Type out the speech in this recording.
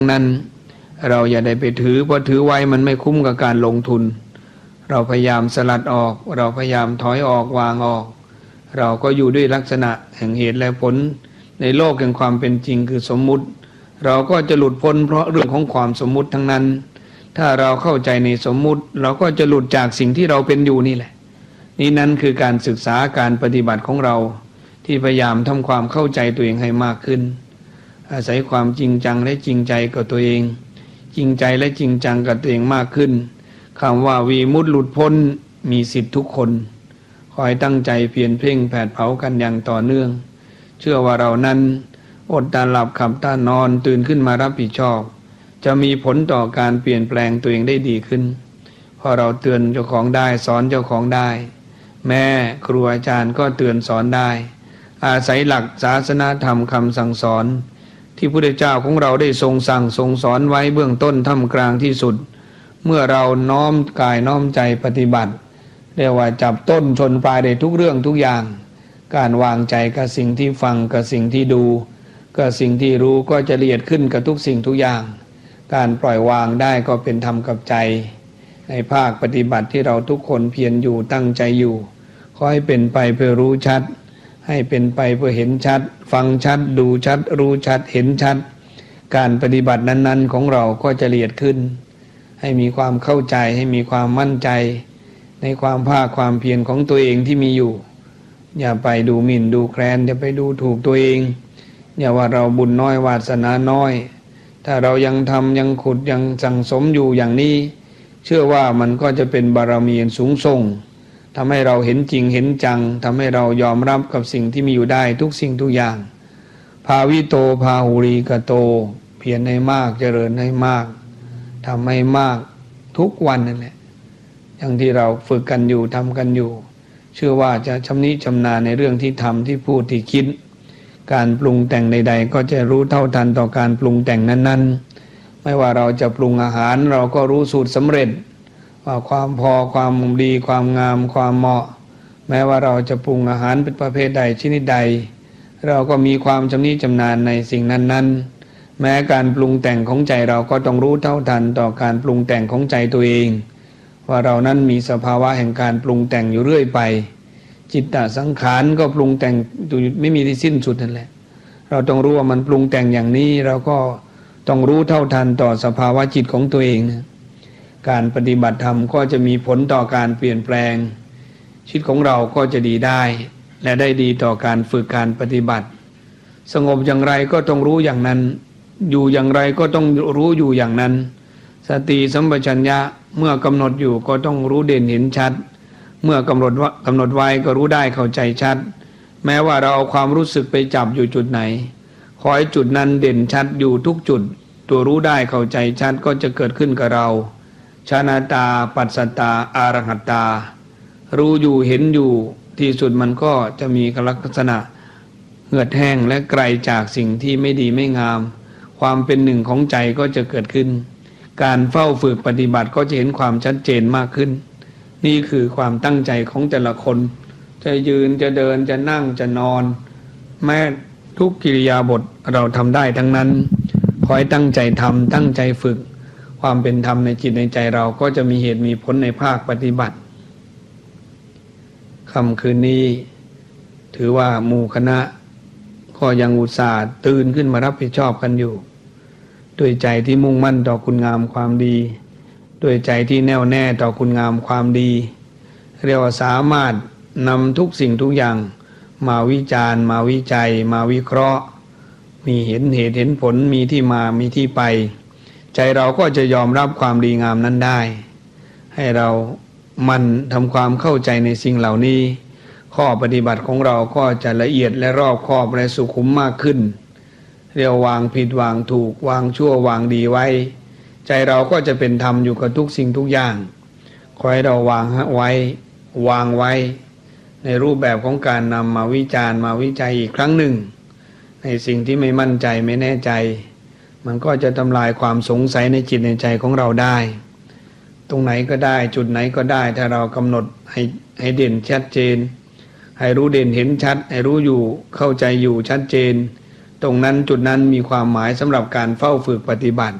นั้นเราอย่าได้ไปถือเพราะถือไว้มันไม่คุ้มกับการลงทุนเราพยายามสลัดออกเราพยายามถอยออกวางออกเราก็อยู่ด้วยลักษณะแห่งเหตุและผลในโลกแห่งความเป็นจริงคือสมมุติเราก็จะหลุดพ้นเพราะเรื่องของความสมมุติทั้งนั้นถ้าเราเข้าใจในสมมุติเราก็จะหลุดจากสิ่งที่เราเป็นอยู่นี่แหละนี่นั้นคือการศึกษาการปฏิบัติของเราที่พยายามทำความเข้าใจตัวเองให้มากขึ้นอาศัยความจริงจังและจริงใจกับตัวเองจริงใจและจริงจังกับตัวเองมากขึ้นคำว่าวีมุตติหลุดพ้นมีสิทธิทุกคนคอยตั้งใจเพียรเพ่งแผดเผากันอย่างต่อเนื่องเชื่อว่าเรานั้นอดตาหลับขับตานอนตื่นขึ้นมารับผิดชอบจะมีผลต่อการเปลี่ยนแปลงตัวเองได้ดีขึ้นพอเราเตือนเจ้าของได้สอนเจ้าของได้แม่ครูอาจารย์ก็เตือนสอนได้อาศัยหลักศาสนาธรรมคำสั่งสอนที่พระพุทธเจ้าของเราได้ทรงสั่งทรงสอนไว้เบื้องต้นท่ามกลางที่สุดเมื่อเราน้อมกายน้อมใจปฏิบัติเรียกว่าจับต้นชนปลายได้ทุกเรื่องทุกอย่างการวางใจกับสิ่งที่ฟังกับสิ่งที่ดูกับสิ่งที่รู้ก็จะละเอียดขึ้นกับทุกสิ่งทุกอย่างการปล่อยวางได้ก็เป็นธรรมกับใจในภาคปฏิบัติที่เราทุกคนเพียรอยู่ตั้งใจอยู่ขอให้เป็นไปเพื่อรู้ชัดให้เป็นไปเพื่อเห็นชัดฟังชัดดูชัดรู้ชัดเห็นชัดการปฏิบัตินั้นๆของเราก็จะละเอียดขึ้นให้มีความเข้าใจให้มีความมั่นใจในความภาคความเพียรของตัวเองที่มีอยู่อย่าไปดูหมิ่นดูแคลนอย่าไปดูถูกตัวเองอย่าว่าเราบุญน้อยวาสนาน้อยถ้าเรายังทำยังขุดยังสั่งสมอยู่อย่างนี้เชื่อว่ามันก็จะเป็นบารมีสูงส่งทำให้เราเห็นจริงเห็นจังทำให้เรายอมรับกับสิ่งที่มีอยู่ได้ทุกสิ่งทุกอย่างภาวิโตภาหุรีกโตเพียรให้มากเจริญให้มากทำให้มากทุกวันนั่นแหละอย่างที่เราฝึกกันอยู่ทำกันอยู่เชื่อว่าจะชำนิชำนาญในเรื่องที่ทำที่พูดที่คิดการปรุงแต่งใดๆก็จะรู้เท่าทันต่อการปรุงแต่งนั้นๆไม่ว่าเราจะปรุงอาหารเราก็รู้สูตรสำเร็จว่าความพอความดีความงามความเหมาะแม้ว่าเราจะปรุงอาหารเป็นประเภทใดชนิดใดเราก็มีความชำนิชำนาญในสิ่งนั้นๆแม้การปรุงแต่งของใจเราก็ต้องรู้เท่าทันต่อการปรุงแต่งของใจตัวเองว่าเรานั้นมีสภาวะแห่งการปรุงแต่งอยู่เรื่อยไปจิตตสังขารก็ปรุงแต่งอยู่ไม่มีที่สิ้นสุดนั่นแหละเราต้องรู้ว่ามันปรุงแต่งอย่างนี้เราก็ต้องรู้เท่าทันต่อสภาวะจิตของตัวเองนะการปฏิบัติธรรมก็จะมีผลต่อการเปลี่ยนแปลงชีวิตของเราก็จะดีได้และได้ดีต่อการฝึกการปฏิบัติสงบอย่างไรก็ต้องรู้อย่างนั้นอยู่อย่างไรก็ต้องรู้อยู่อย่างนั้นสติสัมปชัญญะเมื่อกำหนดอยู่ก็ต้องรู้เด่นเห็นชัดเมื่อกำหนดไว้ก็รู้ได้เข้าใจชัดแม้ว่าเราเอาความรู้สึกไปจับอยู่จุดไหนขอให้จุดนั้นเด่นชัดอยู่ทุกจุดตัวรู้ได้เข้าใจชัดก็จะเกิดขึ้นกับเราชานาตาปัสสตาอารังตารู้อยู่เห็นอยู่ที่สุดมันก็จะมีลักษณะเหือดแห้งและไกลจากสิ่งที่ไม่ดีไม่งามความเป็นหนึ่งของใจก็จะเกิดขึ้นการเฝ้าฝึกปฏิบัติก็จะเห็นความชัดเจนมากขึ้นนี่คือความตั้งใจของแต่ละคนจะยืนจะเดินจะนั่งจะนอนแม้ทุกกิริยาบถเราทำได้ทั้งนั้นขอให้ตั้งใจทำตั้งใจฝึกความเป็นธรรมในจิตในใจเราก็จะมีเหตุมีผลในภาคปฏิบัติค่ำคืนนี้ถือว่าหมู่คณะก็ยังอุตส่าห์ตื่นขึ้นมารับผิดชอบกันอยู่ด้วยใจที่มุ่งมั่นต่อคุณงามความดีด้วยใจที่แน่วแน่ต่อคุณงามความดีเรียกว่าสามารถนำทุกสิ่งทุกอย่างมาวิจารณ์มาวิจัยมาวิเคราะห์มีเห็นเหตุเห็นผลมีที่มามีที่ไปใจเราก็จะยอมรับความดีงามนั้นได้ให้เรามันทำความเข้าใจในสิ่งเหล่านี้ข้อปฏิบัติของเราก็จะละเอียดและรอบคอบและสุขุมมากขึ้นเรียกวางผิดวางถูกวางชั่ววางดีไว้ใจเราก็จะเป็นธรรมอยู่กับทุกสิ่งทุกอย่างขอให้เราวางไว้ในรูปแบบของการนำมาวิจารณ์มาวิจัยอีกครั้งหนึ่งในสิ่งที่ไม่มั่นใจไม่แน่ใจมันก็จะทำลายความสงสัยในจิตในใจของเราได้ตรงไหนก็ได้จุดไหนก็ได้ถ้าเรากำหนดให้เด่นชัดเจนให้รู้เด่นเห็นชัดให้รู้อยู่เข้าใจอยู่ชัดเจนตรงนั้นจุดนั้นมีความหมายสำหรับการเฝ้าฝึกปฏิบัติ